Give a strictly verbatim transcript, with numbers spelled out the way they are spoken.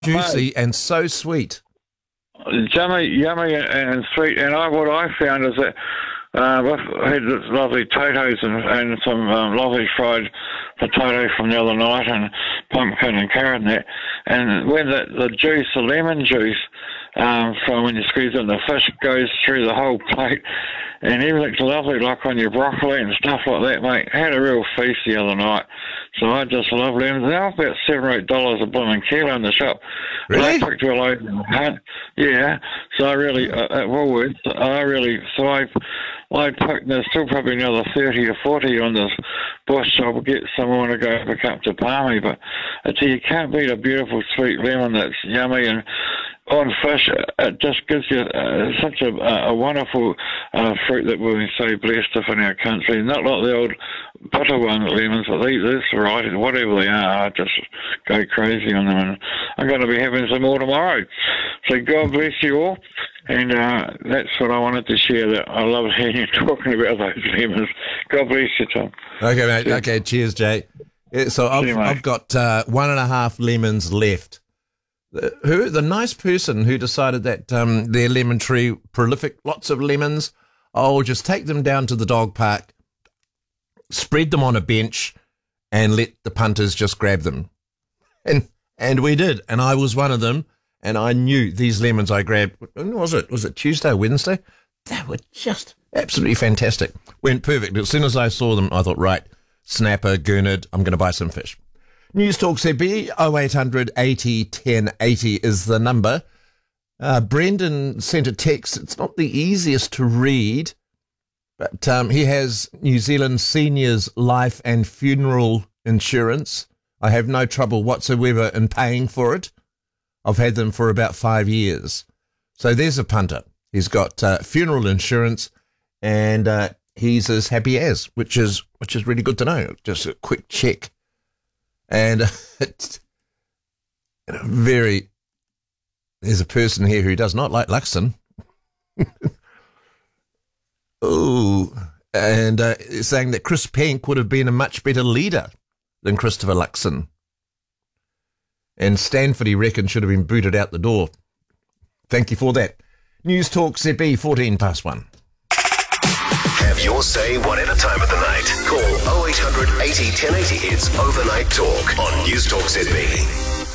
juicy and so sweet. Yummy, yummy and sweet. And I, what I found is that uh, I had this lovely potatoes and, and some um, lovely fried potato from the other night, and pumpkin and carrot and that. And when the, the juice, the lemon juice, um, from when you squeeze it, and the fish goes through the whole plate, and everything's lovely, like on your broccoli and stuff like that, mate. I had a real feast the other night. So I just love lemons. They're about seven or eight dollars a blooming kilo in the shop. Really? And I took to a load in the hunt. Yeah. So I really, uh, at Woolworths, I really, so I, I picked, there's still probably another thirty or forty on this bush, so I'll get someone to go pick up to Palmy. But I tell you, you can't beat a beautiful sweet lemon that's yummy, and on fish, it just gives you uh, such a, a wonderful uh, fruit that we've been so blessed with in our country. Not like the old bitter one lemons, but these, this variety, whatever they are, I just go crazy on them. And I'm going to be having some more tomorrow. So God bless you all. And uh, that's what I wanted to share. That I love hearing you talking about those lemons. God bless you, Tom. Okay, mate. Cheers. Okay, cheers, Jay. Yeah, so I've, you, I've got uh, one and a half lemons left. The, who the nice person who decided that um, their lemon tree prolific, lots of lemons. I'll just take them down to the dog park, spread them on a bench, and let the punters just grab them. And and we did, and I was one of them. And I knew these lemons I grabbed. When was it? Was it Tuesday or Wednesday? They were just absolutely fantastic. Went perfect. As soon as I saw them, I thought, right, snapper, gurnard, I'm going to buy some fish. News Talk Z B, oh eight hundred eighty ten eighty is the number. Uh, Brendan sent a text. It's not the easiest to read, but um, he has New Zealand Seniors Life and Funeral Insurance. I have no trouble whatsoever in paying for it. I've had them for about five years. So there's a punter. He's got uh, funeral insurance, and uh, he's as happy as, which is which is really good to know. Just a quick check. And uh, it's you know, very, there's a person here who does not like Luxon. Oh, and uh, saying that Chris Penk would have been a much better leader than Christopher Luxon. And Stanford, he reckons, should have been booted out the door. Thank you for that. News Talk Z B, fourteen past one. Have your say whatever time of the night. Call oh eight hundred eighty ten eighty. It's Overnight Talk on News Talk Z B.